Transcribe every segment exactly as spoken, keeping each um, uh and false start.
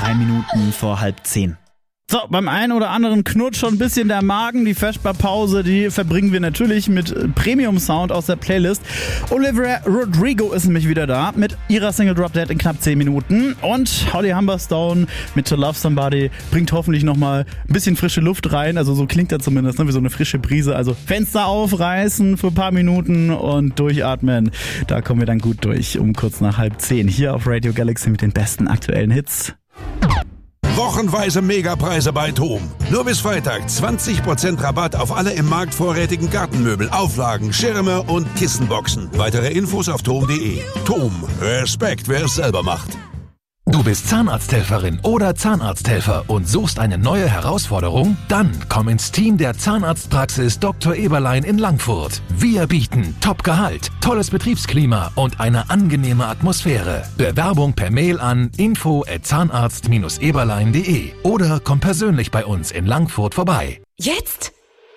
drei Minuten vor halb zehn. So, beim einen oder anderen knurrt schon ein bisschen der Magen. Die Vesperpause, die verbringen wir natürlich mit Premium-Sound aus der Playlist. Olivia Rodrigo ist nämlich wieder da mit ihrer Single Drop Dead in knapp zehn Minuten. Und Holly Humberstone mit To Love Somebody bringt hoffentlich nochmal ein bisschen frische Luft rein. Also so klingt er zumindest, ne? Wie so eine frische Brise. Also Fenster aufreißen für ein paar Minuten und durchatmen. Da kommen wir dann gut durch um kurz nach halb zehn. Hier auf Radio Galaxy mit den besten aktuellen Hits. Wochenweise Megapreise bei TOM. Nur bis Freitag zwanzig Prozent Rabatt auf alle im Markt vorrätigen Gartenmöbel, Auflagen, Schirme und Kissenboxen. Weitere Infos auf tom punkt de. TOM. Respekt, wer es selber macht. Du bist Zahnarzthelferin oder Zahnarzthelfer und suchst eine neue Herausforderung? Dann komm ins Team der Zahnarztpraxis Doktor Eberlein in Langfurt. Wir bieten Top-Gehalt, tolles Betriebsklima und eine angenehme Atmosphäre. Bewerbung per Mail an info at zahnarzt Bindestrich eberlein punkt de oder komm persönlich bei uns in Langfurt vorbei. Jetzt?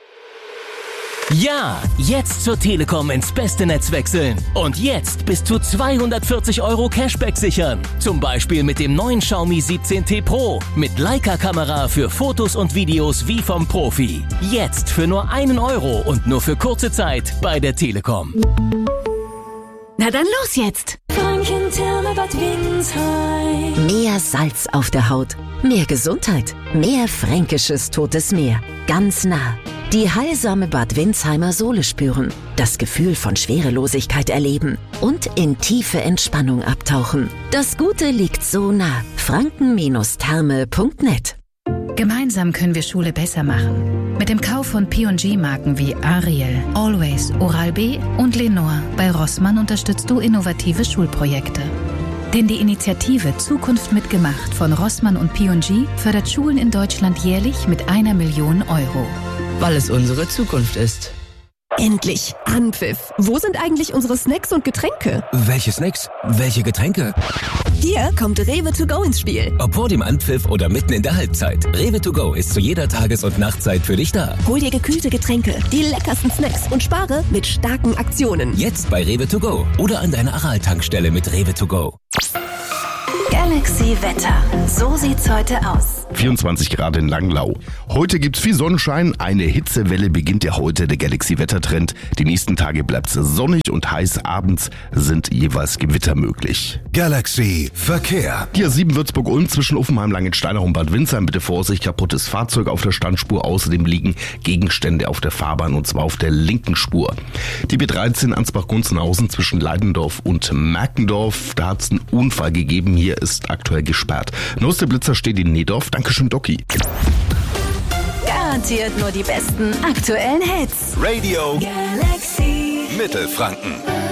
Ja, jetzt zur Telekom ins beste Netz wechseln. Und jetzt bis zu zweihundertvierzig Euro Cashback sichern. Zum Beispiel mit dem neuen Xiaomi siebzehn T Pro. Mit Leica-Kamera für Fotos und Videos wie vom Profi. Jetzt für nur einen Euro und nur für kurze Zeit bei der Telekom. Na dann los jetzt! Franken-Therme Bad Windsheim. Mehr Salz auf der Haut, mehr Gesundheit, mehr fränkisches Totes Meer. Ganz nah. Die heilsame Bad Windsheimer Sohle spüren, das Gefühl von Schwerelosigkeit erleben und in tiefe Entspannung abtauchen. Das Gute liegt so nah. franken Therme punkt net. Gemeinsam können wir Schule besser machen. Mit dem Kauf von P und G-Marken wie Ariel, Always, Oral-B und Lenore bei Rossmann unterstützt du innovative Schulprojekte. Denn die Initiative Zukunft mitgemacht von Rossmann und P und G fördert Schulen in Deutschland jährlich mit einer Million Euro. Weil es unsere Zukunft ist. Endlich! Anpfiff! Wo sind eigentlich unsere Snacks und Getränke? Welche Snacks? Welche Getränke? Hier kommt Rewe to go ins Spiel. Ob vor dem Anpfiff oder mitten in der Halbzeit. Rewe to go ist zu jeder Tages- und Nachtzeit für dich da. Hol dir gekühlte Getränke, die leckersten Snacks und spare mit starken Aktionen. Jetzt bei Rewe to go oder an deiner Aral-Tankstelle mit Rewe to go. Galaxy Wetter. So sieht's heute aus. vierundzwanzig Grad in Langlau. Heute gibt's viel Sonnenschein. Eine Hitzewelle beginnt ja heute, der Galaxy-Wettertrend. Die nächsten Tage bleibt's sonnig und heiß. Abends sind jeweils Gewitter möglich. Galaxy Verkehr. Hier sieben Würzburg-Ulm zwischen Uffenheim, Langensteinach und Bad Windsheim. Bitte Vorsicht, kaputtes Fahrzeug auf der Standspur. Außerdem liegen Gegenstände auf der Fahrbahn und zwar auf der linken Spur. Die B dreizehn Ansbach-Gunzenhausen zwischen Leidendorf und Merkendorf. Da hat's einen Unfall gegeben. Hier ist aktuell gesperrt. Neueste Blitzer steht in Nedorf. Dankeschön, Doki. Garantiert nur die besten aktuellen Hits. Radio Galaxy Mittelfranken.